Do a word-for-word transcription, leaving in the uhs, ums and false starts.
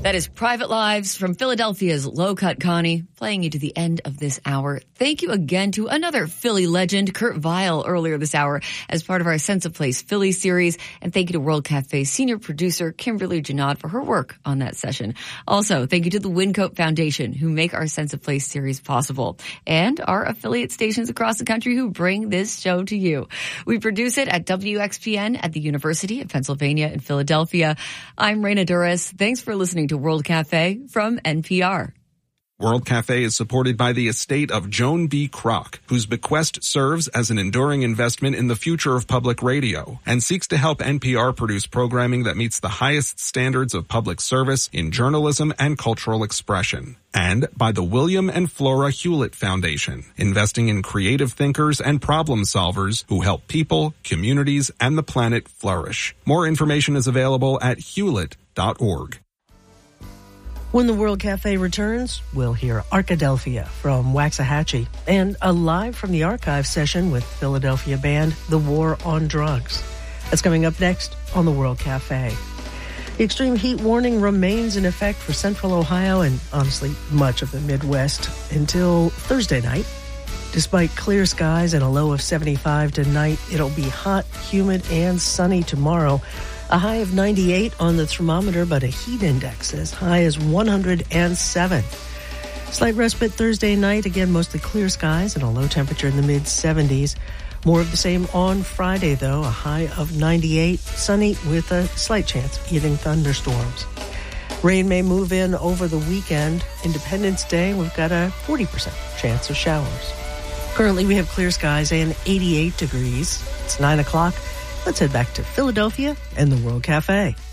That is Private Lives from Philadelphia's Low Cut Connie, playing you to the end of this hour. Thank you again to another Philly legend, Kurt Vile, earlier this hour as part of our Sense of Place Philly series. And thank you to World Cafe senior producer Kimberly Janad for her work on that session. Also, thank you to the Wyncote Foundation, who make our Sense of Place series possible, and our affiliate stations across the country who bring this show to you. We produce it at W X P N at the University of Pennsylvania in Philadelphia. I'm Raina Duras. Thanks for listening to World Cafe from N P R. World Cafe is supported by the estate of Joan B. Kroc, whose bequest serves as an enduring investment in the future of public radio and seeks to help N P R produce programming that meets the highest standards of public service in journalism and cultural expression. And by the William and Flora Hewlett Foundation, investing in creative thinkers and problem solvers who help people, communities, and the planet flourish. More information is available at hewlett dot org. When the World Cafe returns, we'll hear Arkadelphia from Waxahachie and a live from the archive session with Philadelphia band The War on Drugs. That's coming up next on the World Cafe. The extreme heat warning remains in effect for central Ohio and honestly much of the Midwest until Thursday night. Despite clear skies and a low of seventy-five tonight, it'll be hot, humid, and sunny tomorrow. A high of ninety-eight on the thermometer, but a heat index as high as one hundred seven. Slight respite Thursday night. Again, mostly clear skies and a low temperature in the mid seventies. More of the same on Friday, though. A high of ninety-eight, sunny with a slight chance of hitting thunderstorms. Rain may move in over the weekend. Independence Day, we've got a forty percent chance of showers. Currently, we have clear skies and eighty-eight degrees. It's nine o'clock. Let's head back to Philadelphia and the World Cafe.